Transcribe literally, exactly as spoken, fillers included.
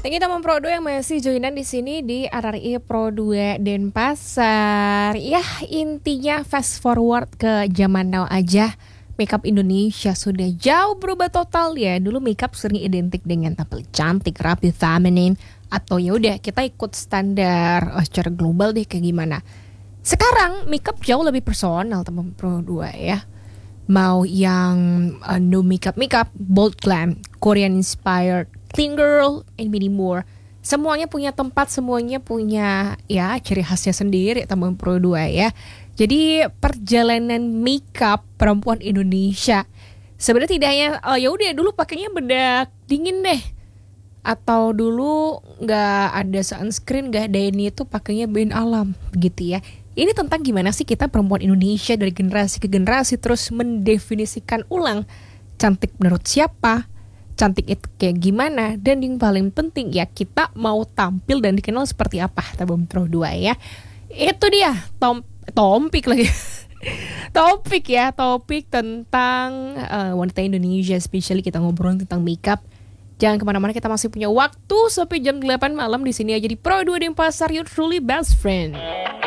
Thank you teman Pro dua yang masih joinan di sini di R R I Pro dua Denpasar. Ya, intinya fast forward ke zaman now aja. Makeup Indonesia sudah jauh berubah total ya. Dulu makeup sering identik dengan tampil cantik, rapi, feminin, atau ya udah kita ikut standar oh, secara global deh kayak gimana. Sekarang makeup jauh lebih personal teman Pro dua ya. Mau yang uh, no makeup makeup, bold glam, Korean inspired, clean girl, and many more. Semuanya punya tempat, semuanya punya ya ciri khasnya sendiri teman Pro dua ya. Jadi perjalanan makeup perempuan Indonesia sebenarnya tidak hanya oh ya udah dulu pakainya bedak dingin deh, atau dulu nggak ada sunscreen, nggak ada ini itu pakainya bahan alam begitu ya. Ini tentang gimana sih kita perempuan Indonesia dari generasi ke generasi terus mendefinisikan ulang cantik menurut siapa, cantik itu kayak gimana, dan yang paling penting ya kita mau tampil dan dikenal seperti apa Tabung Pro dua ya. Itu dia tom topik lagi topik ya topik tentang uh, wanita Indonesia, especially kita ngobrol tentang makeup. Jangan kemana-mana, kita masih punya waktu sampai jam delapan malam di sini aja di Pro dua Denpasar, your truly best friend.